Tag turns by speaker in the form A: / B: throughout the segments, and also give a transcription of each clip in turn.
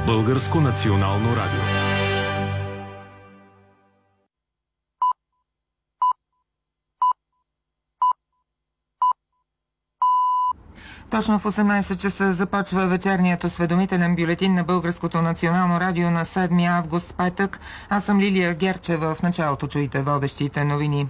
A: Българско национално радио.
B: Точно в 18 часа започва вечерният осведомителен бюлетин на Българското национално радио на 7 август, петък. Аз съм Лилия Герчева. В началото чуйте водещите новини.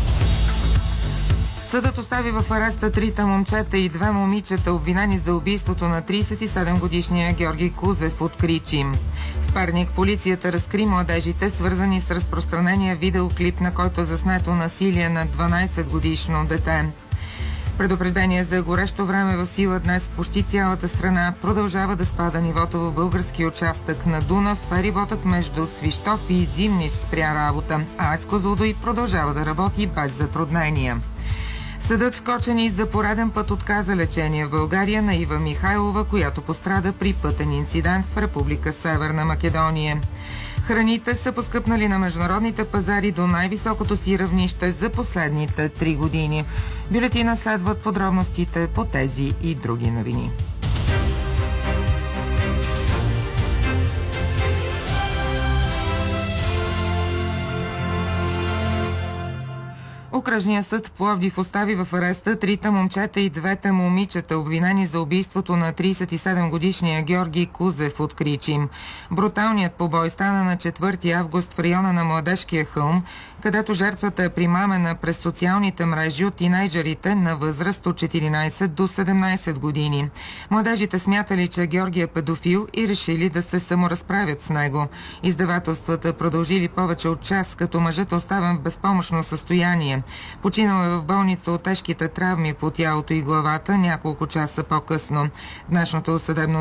B: Съдът остави в ареста 3 момчета и 2 момичета, обвинени за убийството на 37-годишния Георги Кузев от Кричим. В Перник полицията разкри младежите, свързани с разпространения видеоклип, на който е заснето насилие на 12-годишно дете. Предупреждение за горещо време в сила днес. Почти цялата страна продължава да спада нивото в български участък на Дунав. Фериботът между Свищов и Зимнич спря работа, а АЕЦ Козлодуй продължава да работи без затруднения. Съдът в Кочани за пореден път отказа лечение в България на Ива Михайлова, която пострада при пътен инцидент в Република Северна Македония. Храните са поскъпнали на международните пазари до най-високото си равнище за последните 3 години. Бюлетина следват подробностите по тези и други новини. Окръжният съд в Пловдив остави в ареста 3 момчета и 2 момичета, обвинени за убийството на 37-годишния Георги Кузев от Кричим. Бруталният побой стана на 4 август в района на Младежкия хълм, където жертвата е примамена през социалните мрежи от тинейджерите на възраст от 14 до 17 години. Младежите смятали, че Георги е педофил и решили да се саморазправят с него. Издевателствата продължили повече от час, като мъжът е оставен в безпомощно състояние. Починал е в болница от тежките травми по тялото и главата няколко часа по-късно. Днешното съдебно